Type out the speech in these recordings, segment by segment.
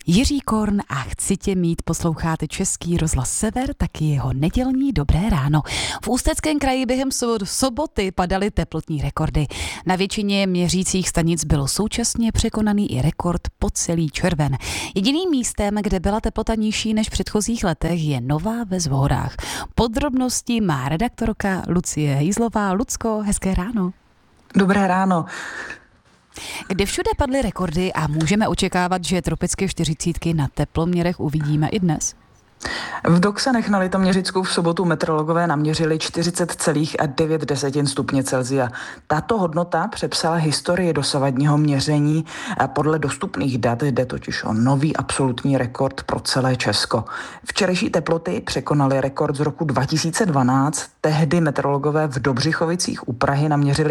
Jiří Korn a chci tě mít, posloucháte Český rozhlas Sever, taky jeho nedělní Dobré ráno. V Ústeckém kraji během soboty padaly teplotní rekordy. Na většině měřících stanic byl současně překonaný i rekord po celý červen. Jediným místem, kde byla teplota nižší než v předchozích letech, je Nová Ves v horách. Podrobnosti má redaktorka Lucie Hejzlová. Lucko, hezké ráno. Dobré ráno. Kde všude padly rekordy a můžeme očekávat, že tropické 40 na teploměrech uvidíme i dnes? V Doksanech na Litoměřicku v sobotu meteorologové naměřili 40,9 stupně Celsia. Tato hodnota přepsala historii dosavadního měření a podle dostupných dat jde totiž o nový absolutní rekord pro celé Česko. Včerejší teploty překonaly rekord z roku 2012. Tehdy meteorologové v Dobřichovicích u Prahy naměřili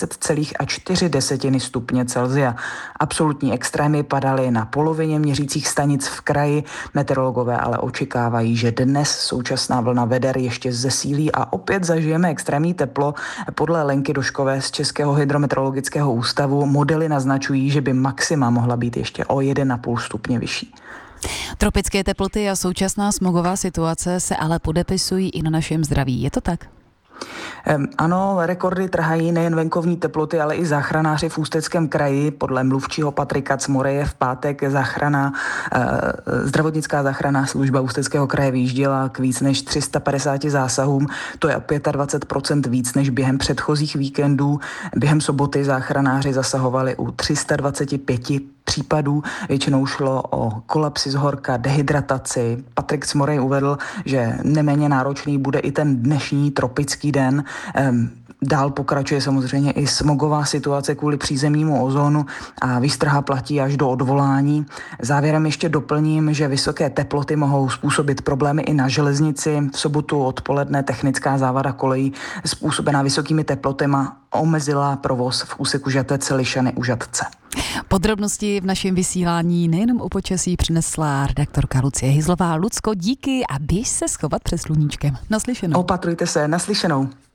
40,4 stupně Celsia. Absolutní extrémy padaly na polovině měřících stanic v kraji. Meteorologové ale očekávají, že dnes současná vlna veder ještě zesílí a opět zažijeme extrémní teplo. Podle Lenky Doškové z Českého hydrometeorologického ústavu modely naznačují, že by maxima mohla být ještě o 1,5 stupně vyšší. Tropické teploty a současná smogová situace se ale podepisují i na našem zdraví. Je to tak? Ano, rekordy trhají nejen venkovní teploty, ale i záchranáři v Ústeckém kraji. Podle mluvčího Patrika Cmoreje v pátek zdravotnická záchranná služba Ústeckého kraje vyjížděla k víc než 350 zásahům. To je o 25% víc než během předchozích víkendů. Během soboty záchranáři zasahovali u 325 případů. Většinou šlo o kolapsy z horka, dehydrataci. Patrik Cmorej uvedl, že neméně náročný bude i ten dnešní tropický den. Dál pokračuje samozřejmě i smogová situace kvůli přízemnímu ozónu a výstraha platí až do odvolání. Závěrem ještě doplním, že vysoké teploty mohou způsobit problémy i na železnici. V sobotu odpoledne technická závada kolejí způsobená vysokými teplotami omezila provoz v úseku Žatec-Lišany u Žatce. Podrobnosti v našem vysílání nejenom o počasí přinesla redaktorka Lucie Hejzlová. Lucko, díky a běž se schovat před sluníčkem. Naslyšenou. Opatrujte se, naslyšenou.